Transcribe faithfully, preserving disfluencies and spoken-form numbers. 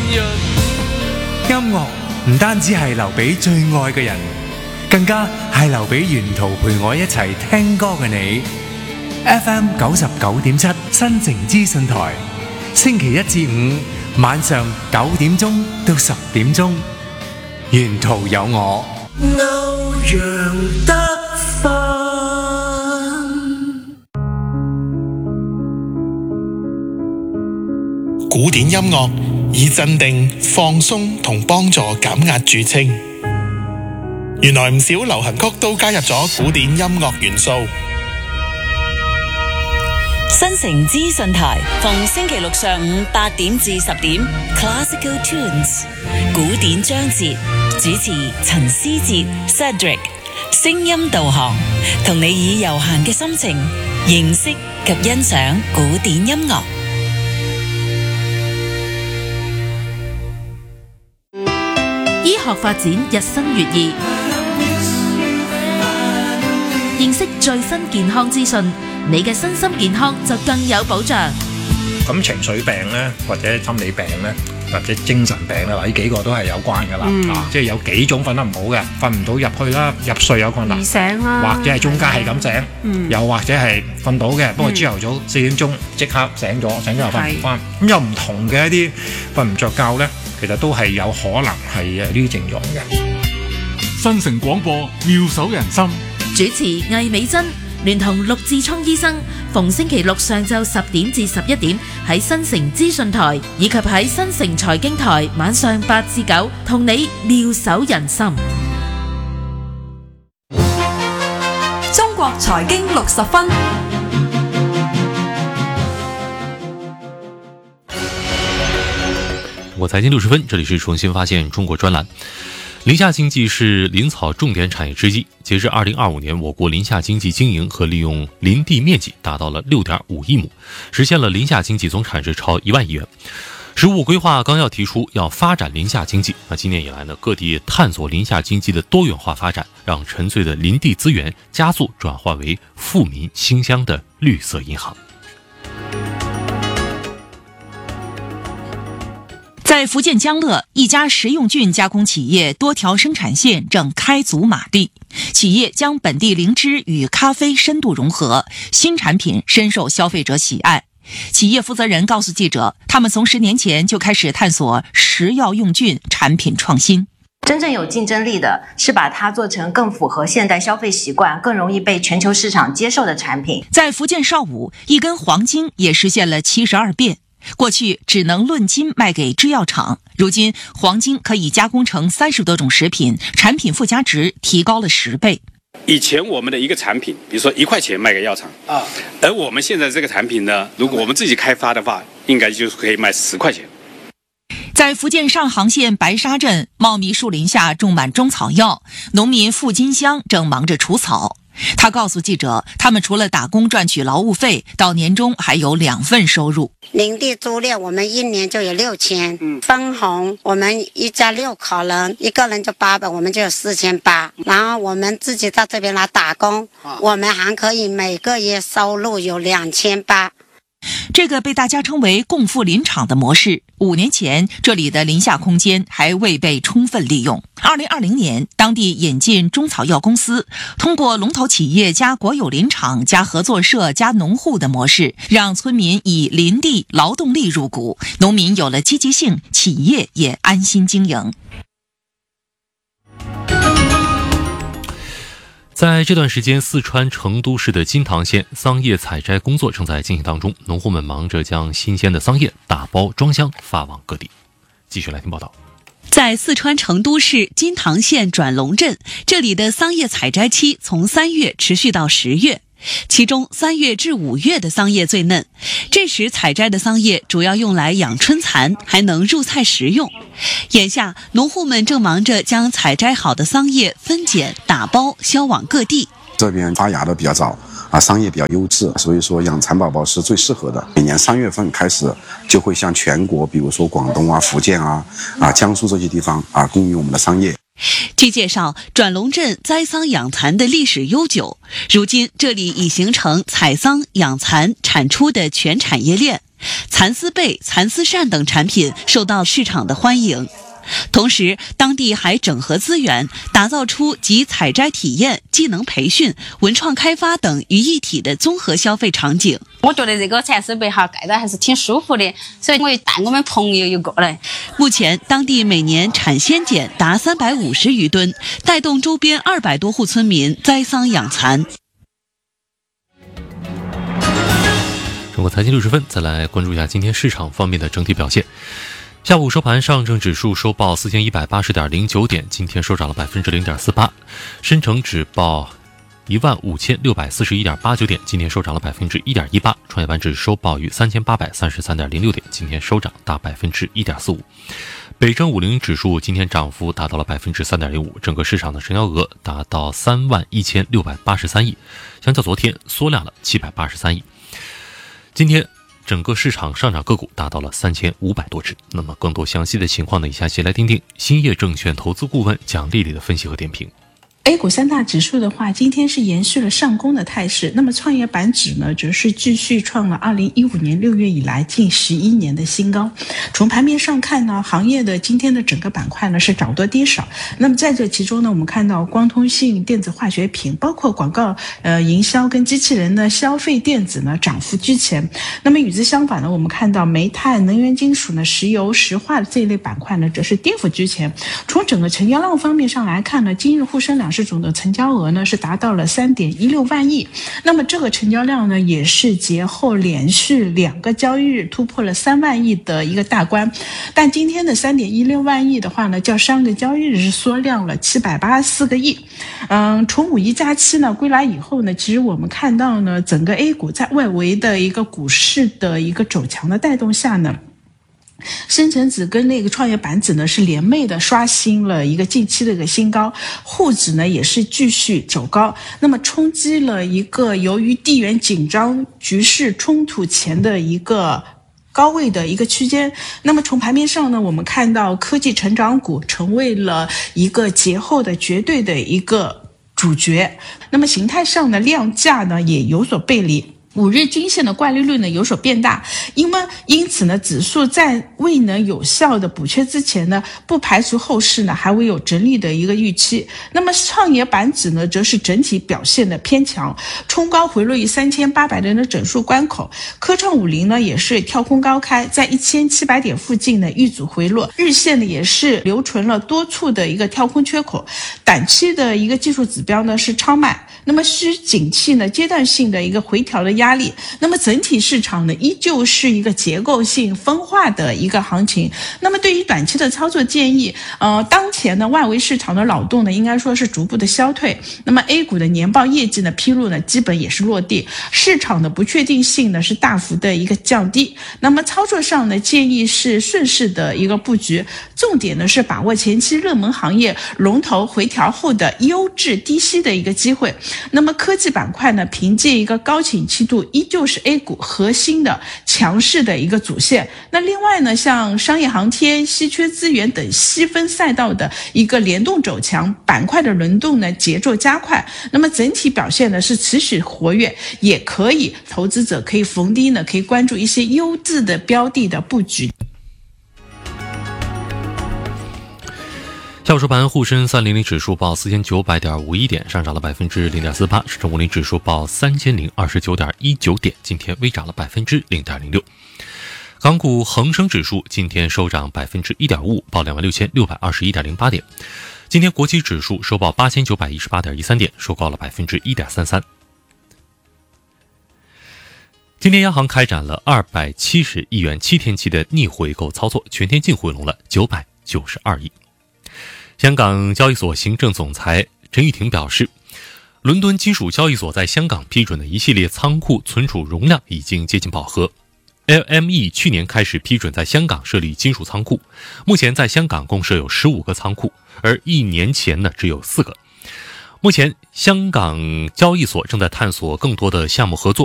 音樂唔單止係留俾最愛嘅人，更加係留俾沿途陪我一齊聽歌嘅你。F M 九十九點七新城資訊台，星期一至五晚上九點鐘到十點鐘，沿途有我。歐陽德芬。 古典音樂以鎮定、放鬆同幫助減壓著稱。原來唔少流行曲都加入咗古典音樂元素。 新城資訊台逢星期六上午八點至十點 Classical Tunes 古典章節，主持陳思哲 Cedric， 聲音導航，同你以悠閒嘅心情認識及欣賞古典音樂。 醫學發展日新月異，認識最新健康資訊，你嘅身心健康就更有保障。 咁情緒病咧，或者心理病咧，或者精神病咧，呢幾個都係有關噶啦、嗯啊。即係有幾種瞓得唔好嘅，瞓唔到入去啦，入睡有困難， 醒啦， 或者係中間係咁醒，嗯、又或者係瞓到嘅，不過朝頭早四點鐘即刻醒咗，醒咗又瞓唔翻。咁有唔同嘅一啲瞓唔着覺咧，其實都係有可能係誒呢啲症狀嘅。 新城廣播妙手仁心， 主持魏美珍聯同陸志聰醫生，逢星期六上晝十點至十一點喺新城資訊台以及喺新城財經台晚上八至九，同你妙手仁心。 中國財經六十分。 我財經六十分，這裡是重新發現中國專欄。林下經濟是林草重點產業之一。截至二零二五年，我國林下經濟經營和利用林地面積達到了六點五億畝，實現了林下經濟總產值超一萬億元。十五規劃綱要提出要發展林下經濟。那今年以來呢，各地探索林下經濟的多元化發展，讓純粹的林地資源加速轉化為富民馨香的綠色銀行。 在福建江樂，一家食用菌加工企業多條生產線正開足馬力。企業將本地靈芝與咖啡深度融合，新產品深受消費者喜愛。企業負責人告訴記者，他們從十年前就開始探索食藥用菌產品創新。 真正有競爭力的是把它做成更符合現代消費習慣、更容易被全球市場接受的產品。 在福建邵武，一根黃精也實現了七十二變。過去只能論斤賣給製藥廠，如今黃精可以加工成三十多種食品，產品附加值提高了十倍。 以前我們的一個產品，比如說一塊錢賣給藥廠啊，而我們現在這個產品呢，如果我們自己開發的話，應該就是可以賣十塊錢。 在福建上杭縣白沙鎮，茂密樹林下種滿中草藥，農民付金香正忙着除草。他告訴記者，他們除了打工賺取勞務費，到年終還有兩份收入。 林地租獵我們一年就有六千，嗯，分紅我們一家六口人，一個人就八百，我們就有四千八。然後我們自己在這邊來打工，啊，我們還可以每個月收入有兩千八。 這個被大家稱為共富林場的模式，五年前這裡的林下空間還未被充分利用。二零二零年，當地引進中草藥公司，通過龍頭企業加國有林場加合作社加農戶的模式，讓村民以林地勞動力入股，農民有了積極性，企業也安心經營。 在這段時間，四川成都市的金堂縣桑葉採摘工作正在進行當中，農戶們忙着將新鮮的桑葉打包裝箱發往各地。繼續來聽報道。 在四川成都市金堂縣轉龍鎮，這裡的桑葉採摘期從三月持續到十月，其中三月至五月的桑葉最嫩，這時採摘的桑葉主要用來養春蠶，還能入菜食用。眼下農戶們正忙着將採摘好的桑葉分揀打包銷往各地。 這邊發芽的比較早啊，桑葉比較優質，所以說養蠶寶寶是最適合的。每年三月份開始就會向全國，比如說廣東啊、福建啊、啊江蘇這些地方啊供應我們的桑葉。 據介紹，轉龍鎮栽桑養蠶的歷史悠久，如今這裡已形成採桑養蠶產出的全產業鏈。 蚕丝被、蚕丝扇等产品受到市场的欢迎。同时，当地还整合资源，打造出集采摘体验、技能培训、文创开发等于一体的综合消费场景。 我觉得这个蚕丝被哈盖得还是挺舒服的，所以我也带我们朋友又过来。 目前，当地每年产鲜碱达三百五十余吨，带动周边二百多户村民栽桑养蚕。 中国财经六十分，再来关注一下今天市场方面的整体表现。下午收盘，上证指数收报四千一百八十点零九点，今天收涨了百分之零点四八；深成指报一万五千六百四十一点八九点，今天收涨了百分之一点一八；创业板指收报于三千八百三十三点零六点，今天收涨达百分之一点四五。北证五零指数今天涨幅达到了百分之三点零五，整个市场的成交额达到三万一千六百八十三亿，相较昨天缩量了七百八十三亿。今天整个市场上涨个股达到了三千五百多只。那么更多详细的情况呢，以下先来听听兴业证券投资顾问蒋丽丽的分析和点评。 A 股三大指数的话，今天是延续了上攻的态势。那么创业板指呢，则是继续创了二零一五年六月以来近十一年的新高。从盘面上看呢，行业的今天的整个板块呢是涨多跌少。那么在这其中呢，我们看到光通信、电子化学品，包括广告、呃营销跟机器人的消费电子呢涨幅居前。那么与之相反呢，我们看到煤炭、能源金属呢、石油、石化这一类板块呢，则是跌幅居前。从整个成交量方面上来看呢，今日沪深两市总的成交额呢是达到了三点一六万亿，那么这个成交量呢也是节后连续两个交易日突破了三万亿的一个大关。但今天的三点一六万亿的话呢，较上个交易日是缩量了七百八十四个亿。嗯，从五一假期呢归来以后呢，其实我们看到呢，整个 A 股在外围的一个股市的一个走强的带动下呢，深成指跟那个创业板指呢是联袂的刷新了一个近期的一个新高，沪指呢也是继续走高，那么冲击了一个由于地缘紧张局势冲突前的一个高位的一个区间。那么从盘面上呢，我们看到科技成长股成为了一个节后的绝对的一个主角，那么形态上的量价呢也有所背离。五日均线的乖离率呢有所变大，因为因此呢，指数在未能有效的补缺之前呢，不排除后市呢还会有整理的一个预期。那么创业板指呢，则是整体表现的偏强，冲高回落于三千八百点的整数关口。科创五零呢也是跳空高开，在一千七百点附近呢遇阻回落，日线呢也是留存了多处的一个跳空缺口。短期的一个技术指标呢是超卖，那么需景气呢阶段性的一个回调的压力。那么整体市场呢依旧是一个结构性分化的一个行情。那么对于短期的操作建议，呃，当前呢外围市场的扰动呢应该说是逐步的消退。那么 A 股的年报业绩呢披露呢基本也是落地，市场的不确定性呢是大幅的一个降低。那么操作上呢建议是顺势的一个布局，重点呢是把握前期热门行业龙头回调后的优质低吸的一个机会。那么科技板块呢凭借一个高景气度依旧是 A 股核心的强势的一个主线。那另外呢，像商业航天、稀缺资源等细分赛道的一个联动走强，板块的轮动呢节奏加快，那么整体表现呢是持续活跃，也可以投资者可以逢低呢可以关注一些优质的标的的布局。 下午收盘，沪深三零零指数报四千九百点五一点，上涨了百分之零点四八；深成五零指数报三千零二十九点一九点，今天微涨了百分之零点零六。港股恒生指数今天收涨百分之一点五，报两万六千六百二十一点零八点。今天国企指数收报八千九百一十八点一三点，收高了百分之一点三三。今天央行开展了二百七十亿元七天期的逆回购操作，全天净回笼了九百九十二亿。香港交易所行政总裁陈玉婷表示，伦敦金属交易所在香港批准的一系列仓库存储容量已经接近饱和。L M E 去年开始批准在香港设立金属仓库，目前在香港共设有十五个仓库，而一年前呢只有四个。目前香港交易所正在探索更多的项目合作，